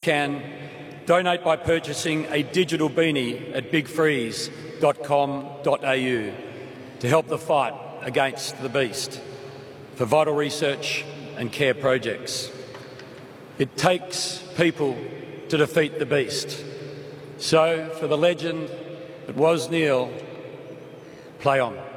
can, donate by purchasing a digital beanie at bigfreeze.com.au to help the fight against the beast for vital research and care projects. It takes people to defeat the beast. So, for the legend that was Neil, play on.